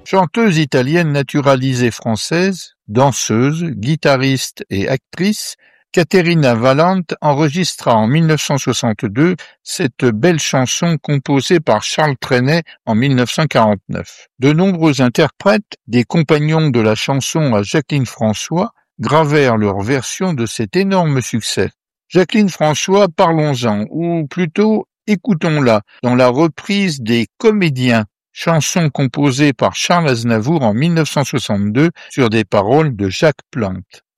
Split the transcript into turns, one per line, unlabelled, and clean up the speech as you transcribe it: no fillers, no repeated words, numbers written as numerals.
Chanteuse italienne naturalisée française, danseuse, guitariste et actrice, Caterina Valente enregistra en 1962 cette belle chanson composée par Charles Trenet en 1949. De nombreux interprètes, des compagnons de la chanson à Jacqueline François, gravèrent leur version de cet énorme succès. Jacqueline François, parlons-en, ou plutôt écoutons-la dans la reprise des Comédiens, chanson composée par Charles Aznavour en 1962 sur des paroles de Jacques Plante.